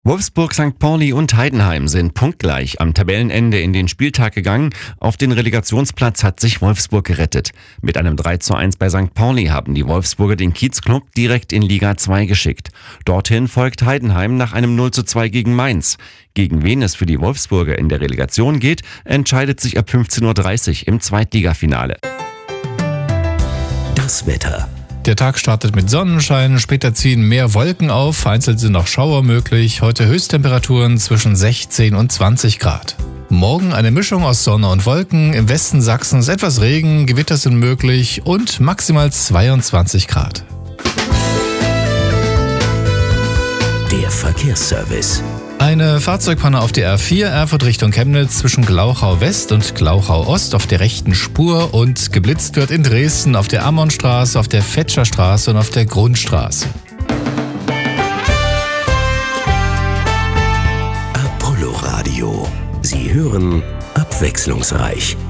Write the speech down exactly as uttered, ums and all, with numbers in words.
Wolfsburg, Sankt Pauli und Heidenheim sind punktgleich am Tabellenende in den Spieltag gegangen. Auf den Relegationsplatz hat sich Wolfsburg gerettet. Mit einem drei zu eins bei Sankt Pauli haben die Wolfsburger den Kiezclub direkt in Liga zwei geschickt. Dorthin folgt Heidenheim nach einem null zu zwei gegen Mainz. Gegen wen es für die Wolfsburger in der Relegation geht, entscheidet sich ab fünfzehn Uhr dreißig im Zweitligafinale. Das Wetter. Der Tag startet mit Sonnenschein, später ziehen mehr Wolken auf, vereinzelt sind noch Schauer möglich. Heute Höchsttemperaturen zwischen sechzehn und zwanzig Grad. Morgen eine Mischung aus Sonne und Wolken, im Westen Sachsens etwas Regen, Gewitter sind möglich und maximal zweiundzwanzig Grad. Der Verkehrsservice. Eine Fahrzeugpanne auf der R vier Erfurt Richtung Chemnitz zwischen Glauchau West und Glauchau Ost auf der rechten Spur und geblitzt wird in Dresden auf der Ammonstraße, auf der Fetscherstraße und auf der Grundstraße. Apollo Radio. Sie hören abwechslungsreich.